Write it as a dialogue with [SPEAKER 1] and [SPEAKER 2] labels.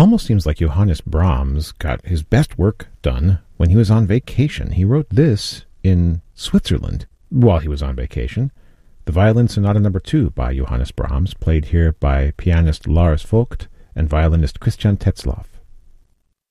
[SPEAKER 1] almost seems like Johannes Brahms got his best work done when he was on vacation. He wrote this in Switzerland while he was on vacation. The Violin Sonata No. 2 by Johannes Brahms, played here by pianist Lars Vogt and violinist Christian Tetzlaff.